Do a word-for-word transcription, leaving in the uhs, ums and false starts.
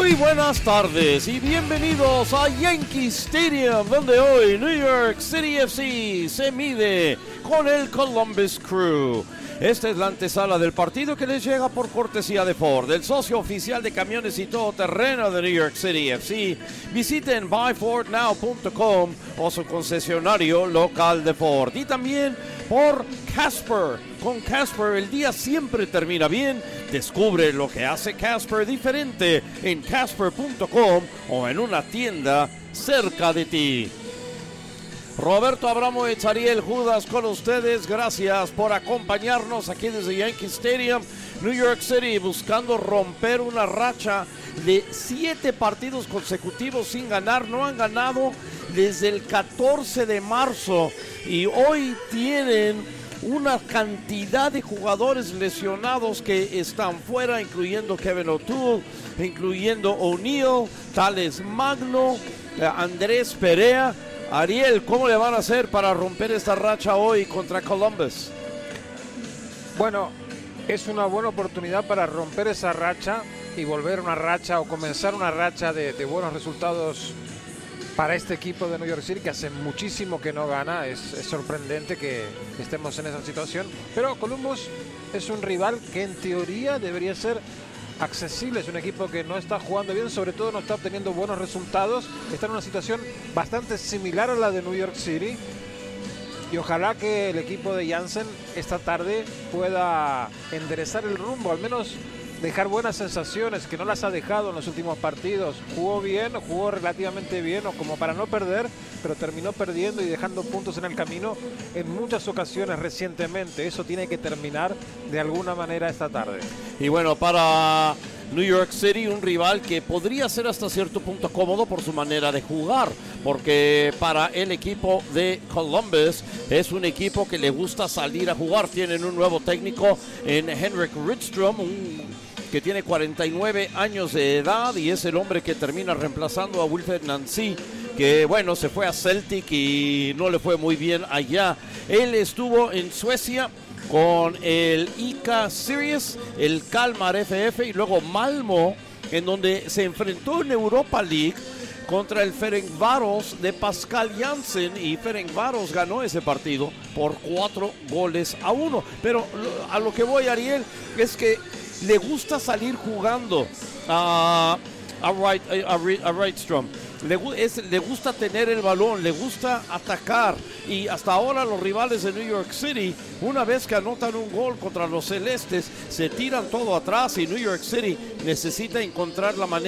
Muy buenas tardes y bienvenidos a Yankee Stadium, donde hoy New York City F C se mide con el Columbus Crew. Esta es la antesala del partido que les llega por cortesía de Ford, el socio oficial de camiones y todoterreno de New York City F C. Visiten buy ford now punto com o su concesionario local de Ford. Y también por Casper. Con Casper el día siempre termina bien. Descubre lo que hace Casper diferente en casper punto com o en una tienda cerca de ti. Roberto Abramovich, Ariel Judas con ustedes. Gracias por acompañarnos aquí desde Yankee Stadium. New York City buscando romper una racha de siete partidos consecutivos sin ganar. No han ganado desde el catorce de marzo y hoy tienen una cantidad de jugadores lesionados que están fuera, incluyendo Kevin O'Toole, incluyendo O'Neal, Tales Magno, Andrés Perea. Ariel, ¿cómo le van a hacer para romper esta racha hoy contra Columbus? Bueno, es una buena oportunidad para romper esa racha y volver una racha o comenzar una racha de, de buenos resultados para este equipo de New York City, que hace muchísimo que no gana. Es, es sorprendente que estemos en esa situación, pero Columbus es un rival que en teoría debería ser accesible. Es un equipo que no está jugando bien, sobre todo no está obteniendo buenos resultados, está en una situación bastante similar a la de New York City, y ojalá que el equipo de Jansen esta tarde pueda enderezar el rumbo, al menos dejar buenas sensaciones, que no las ha dejado en los últimos partidos. Jugó bien, jugó relativamente bien, o como para no perder, pero terminó perdiendo y dejando puntos en el camino en muchas ocasiones recientemente. Eso tiene que terminar de alguna manera esta tarde. Y bueno, para New York City, un rival que podría ser hasta cierto punto cómodo por su manera de jugar, porque para el equipo de Columbus es un equipo que le gusta salir a jugar. Tienen un nuevo técnico en Henrik Rydström, un que tiene cuarenta y nueve años de edad y es el hombre que termina reemplazando a Wilfred Nancy, que bueno, se fue a Celtic y no le fue muy bien allá. Él estuvo en Suecia con el I K Sirius, el Kalmar F F y luego Malmo, en donde se enfrentó en Europa League contra el Ferencváros de Pascal Jansen, y Ferencváros ganó ese partido por cuatro goles a uno. Pero a lo que voy, Ariel, es que le gusta salir jugando a, a, Wright, a, a Rydström. Le, es, le gusta tener el balón, le gusta atacar, y hasta ahora los rivales de New York City, una vez que anotan un gol contra los celestes, se tiran todo atrás, y New York City necesita encontrar la manera